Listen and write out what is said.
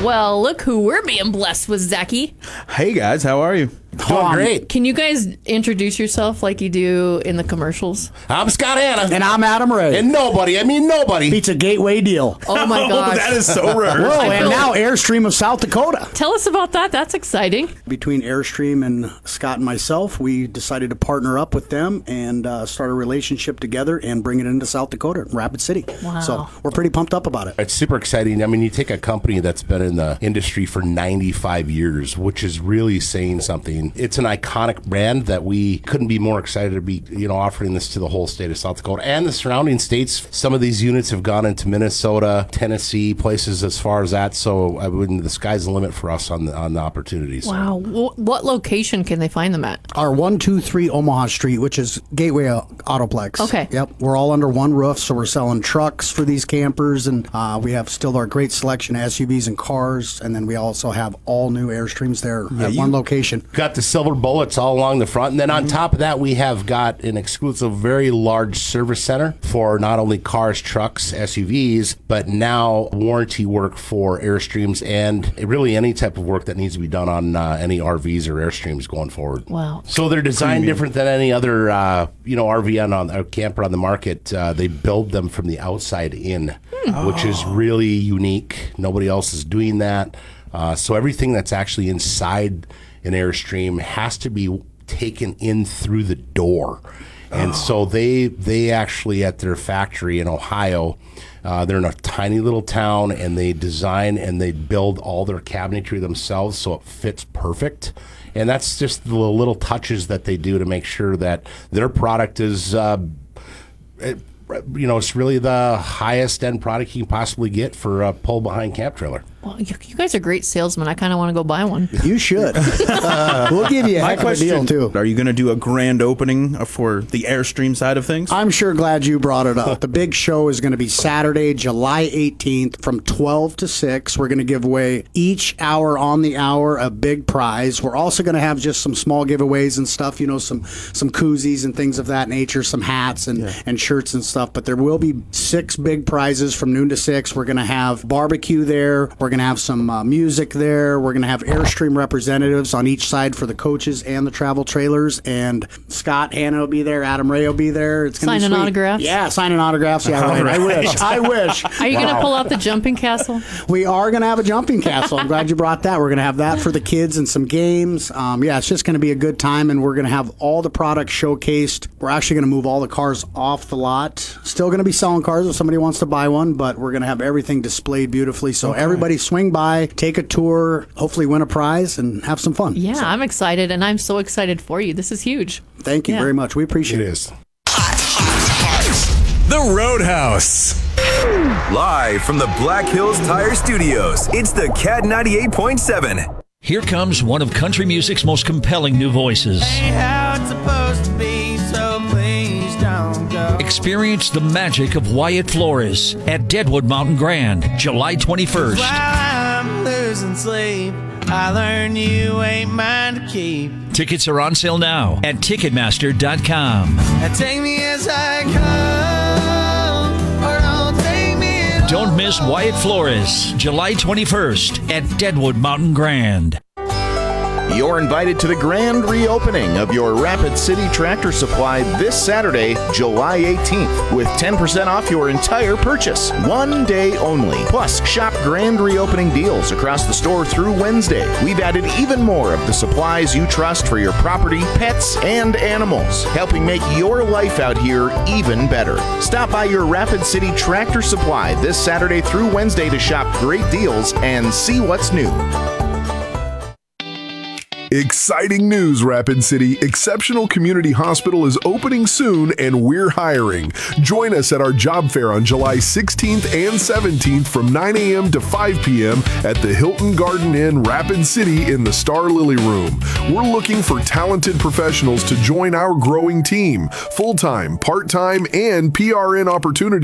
Well, look who we're being blessed with, Zachy. Hey guys, how are you? Doing great. Can you guys introduce yourself like you do in the commercials? I'm Scott Hanna. And I'm Adam Ray. And nobody Beats a gateway deal. Oh my gosh. That is so rare. Whoa, and now Airstream of South Dakota. Tell us about that. That's exciting. Between Airstream and Scott and myself, we decided to partner up with them and start a relationship together and bring it into South Dakota, Rapid City. Wow. So we're pretty pumped up about it. It's super exciting. I mean, you take a company that's been in the industry for 95 years, which is really saying something. It's an iconic brand that we couldn't be more excited to be, offering this to the whole state of South Dakota and the surrounding states. Some of these units have gone into Minnesota, Tennessee, places as far as that. So the sky's the limit for us on the opportunities. Wow. What location can they find them at? Our 123 Omaha Street, which is Gateway Autoplex. Okay. Yep. We're all under one roof, so we're selling trucks for these campers, and we have still our great selection of SUVs and cars, and then we also have all new Airstreams there at one location. Got the silver bullets all along the front, and then on top of that, we have got an exclusive, very large service center for not only cars, trucks, SUVs, but now warranty work for Airstreams and really any type of work that needs to be done on any RVs or Airstreams going forward. Wow. So they're designed different than any other, RV or camper on the market. They build them from the outside in, which is really unique. Nobody else is doing that. So everything that's actually inside an Airstream has to be taken in through the door. And so they actually, at their factory in Ohio, they're in a tiny little town, and they design and they build all their cabinetry themselves so it fits perfect. And that's just the little touches that they do to make sure that their product is, it's really the highest end product you can possibly get for a pull behind camp trailer. Well, you guys are great salesmen. I kind of want to go buy one. You should. We'll give you a heck of a deal, too. Are you going to do a grand opening for the Airstream side of things? I'm sure glad you brought it up. The big show is going to be Saturday, July 18th from 12 to 6. We're going to give away each hour on the hour a big prize. We're also going to have just some small giveaways and stuff, some koozies and things of that nature, some hats and shirts and stuff. But there will be 6 big prizes from noon to 6. We're going to have barbecue there. We're going to have some music there. We're going to have Airstream representatives on each side for the coaches and the travel trailers. And Scott Hanna will be there. Adam Ray will be there. It's going to be Signing sweet. autographs? Yeah, signing autographs. Yeah, right. I wish. Are you going to pull out the jumping castle? We are going to have a jumping castle. I'm glad you brought that. We're going to have that for the kids and some games. It's just going to be a good time, and we're going to have all the products showcased. We're actually going to move all the cars off the lot. Still going to be selling cars if somebody wants to buy one, but we're going to have everything displayed beautifully. So everybody swing by, take a tour, hopefully win a prize, and have some fun. Yeah, I'm excited, and I'm so excited for you. This is huge. Thank you very much. We appreciate it. It is. The Roadhouse. Live from the Black Hills Tire Studios, it's the Cat 98.7. Here comes one of country music's most compelling new voices. Ain't how it's supposed to be, so please don't go. Experience the magic of Wyatt Flores at Deadwood Mountain Grand, July 21st. While I'm losing sleep, I learned you ain't mine to keep. Tickets are on sale now at Ticketmaster.com. Now take me as I come, or don't take me at all. Don't miss Wyatt Flores, July 21st at Deadwood Mountain Grand. You're invited to the grand reopening of your Rapid City Tractor Supply this Saturday, July 18th, with 10% off your entire purchase. One day only. Plus, shop grand reopening deals across the store through Wednesday. We've added even more of the supplies you trust for your property, pets, and animals, helping make your life out here even better. Stop by your Rapid City Tractor Supply this Saturday through Wednesday to shop great deals and see what's new. Exciting news, Rapid City. Exceptional Community Hospital is opening soon, and we're hiring. Join us at our job fair on July 16th and 17th from 9 a.m. to 5 p.m. at the Hilton Garden Inn, Rapid City in the Star Lily Room. We're looking for talented professionals to join our growing team, full-time, part-time, and PRN opportunities.